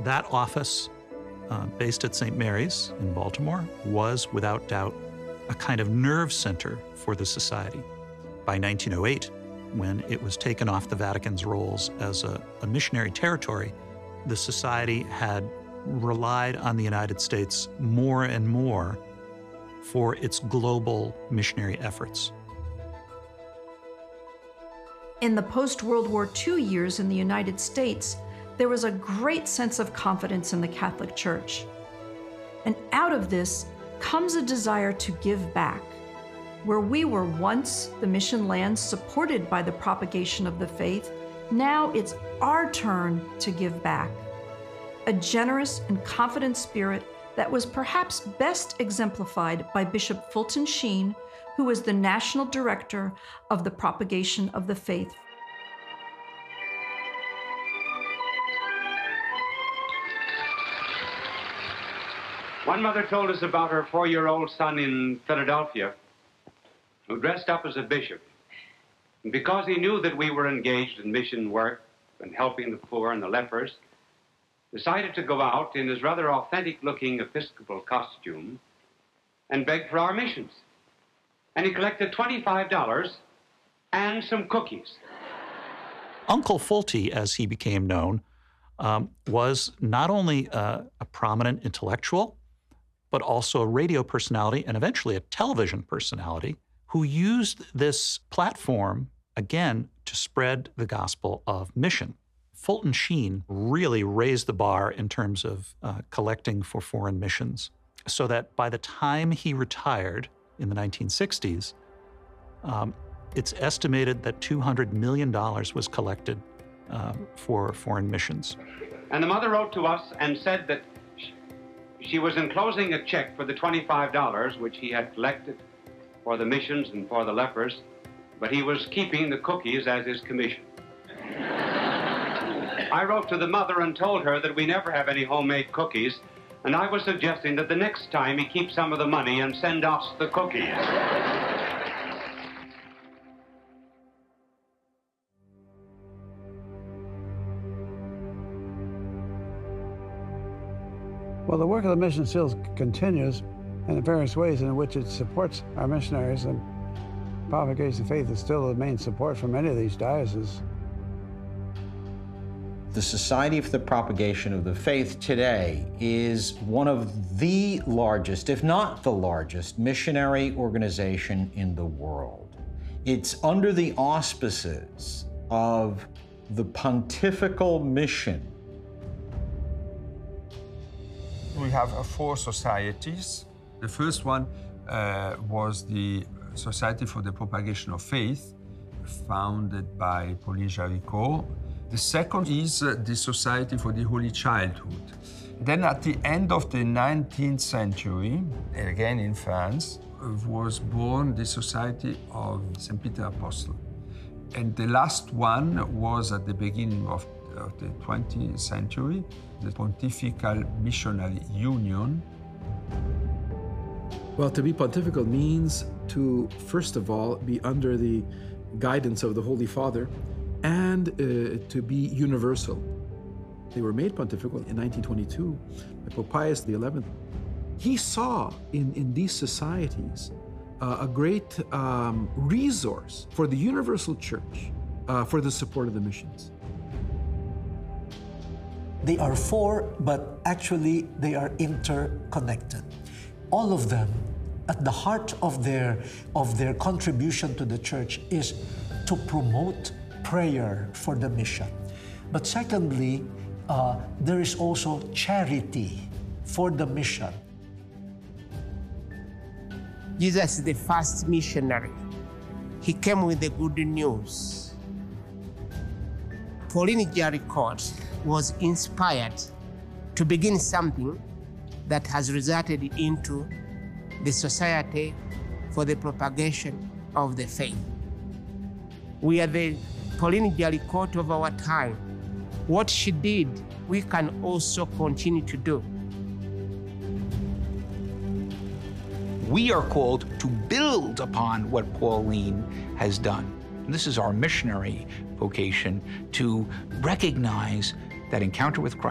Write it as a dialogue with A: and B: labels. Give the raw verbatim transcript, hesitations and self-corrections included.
A: That office, uh, based at Saint Mary's in Baltimore, was without doubt a kind of nerve center for the society. By nineteen oh eight, when it was taken off the Vatican's roles as a, a missionary territory, the society had relied on the United States more and more for its global missionary efforts.
B: In the post-World War Two years in the United States, there was a great sense of confidence in the Catholic Church. And out of this comes a desire to give back. Where we were once the mission lands supported by the propagation of the faith, now it's our turn to give back. A generous and confident spirit that was perhaps best exemplified by Bishop Fulton Sheen, who was the National Director of the Propagation of the Faith.
C: One mother told us about her four-year-old son in Philadelphia who dressed up as a bishop. And because he knew that we were engaged in mission work and helping the poor and the lepers, decided to go out in his rather authentic-looking Episcopal costume and beg for our missions. And he collected twenty-five dollars and some cookies.
A: Uncle Fulty, as he became known, um, was not only uh, a prominent intellectual, but also a radio personality and eventually a television personality who used this platform, again, to spread the gospel of mission. Fulton Sheen really raised the bar in terms of uh, collecting for foreign missions, so that by the time he retired in the nineteen sixties, um, it's estimated that two hundred million dollars was collected uh, for foreign missions.
C: And the mother wrote to us and said that she was enclosing a check for the twenty-five dollars which he had collected for the missions and for the lepers, but he was keeping the cookies as his commission. I wrote to the mother and told her that we never have any homemade cookies, and I was suggesting that the next time he keep some of the money and send us the cookies.
D: Well, the work of the mission still continues in the various ways in which it supports our missionaries, and propagation of faith is still the main support for many of these dioceses.
E: The Society for the Propagation of the Faith today is one of the largest, if not the largest, missionary organization in the world. It's under the auspices of the Pontifical Mission.
F: We have uh, four societies. The first one uh, was the Society for the Propagation of Faith, founded by Pauline Jaricot. The second is uh, the Society for the Holy Childhood. Then at the end of the nineteenth century, again in France, was born the Society of Saint Peter Apostle. And the last one was at the beginning of, of the twentieth century, the Pontifical Missionary Union.
G: Well, to be pontifical means to, first of all, be under the guidance of the Holy Father and uh, to be universal. They were made pontifical in nineteen twenty-two by Pope Pius the eleventh. He saw in, in these societies uh, a great um, resource for the universal church uh, for the support of the missions.
H: They are four, but actually they are interconnected. All of them, at the heart of their, of their contribution to the church is to promote prayer for the mission. But secondly, uh, there is also charity for the mission.
I: Jesus is the first missionary. He came with the good news. Pauline Jaricot was inspired to begin something that has resulted into the Society for the Propagation of the Faith. We are the Pauline Jaricot of our time. What she did, we can also continue to do.
J: We are called to build upon what Pauline has done. And this is our missionary vocation, to recognize that encounter with Christ